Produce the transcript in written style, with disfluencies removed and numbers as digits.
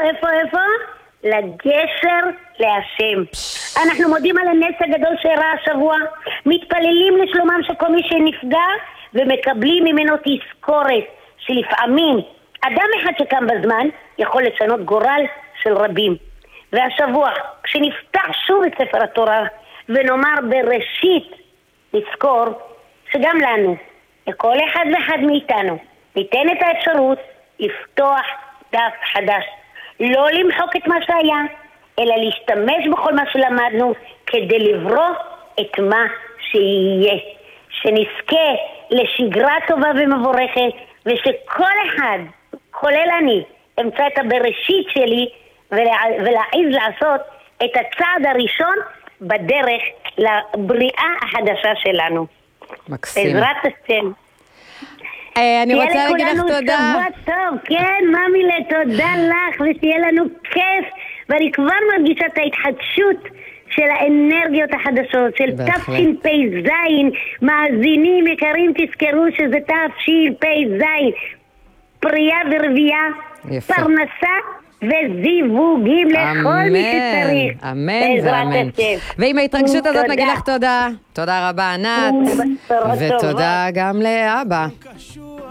איפה? לגשר להשם. אנחנו מודים על הנס הגדול שאירע השבוע, מתפללים לשלומם של כל מי שנפגע, ומקבלים ממנו תזכורת שלפעמים אדם אחד שקם בזמן יכול לשנות גורל של רבים. והשבוע, כשנפתח שוב את ספר התורה ונאמר בראשית, נזכור שגם לנו, לכל אחד ואחד מאיתנו, ניתן את האפשרות לפתוח דף חדש. לא למחוק את מה שהיה, אלא להשתמש בכל מה שלמדנו כדי לברוא את מה שיהיה. שנזכה לשגרה טובה ומבורכת, ושכל אחד, כולל אני, אמצא את הבראשית שלי ולהעיז לעשות את הצעד הראשון בדרך לבריאה החדשה שלנו. מקסים. בעזרת השם. אני רוצה להגיד לך תודה. שיהיה לכולנו שבוע טוב, כן, מאמילה, תודה לך, ושיהיה לנו כיף, ואני כבר מרגישה את ההתחדשות של האנרגיות החדשות, של תשפ"ז. מאזינים יקרים, תזכרו שזה תשפ"ז, פרייה ורבייה, פרנסה וזיווגים לכל מי שצריך. אמן ואמן. ועם ההתרגשות הזאת נגיד לך תודה. תודה רבה ענת, ותודה גם לאבא.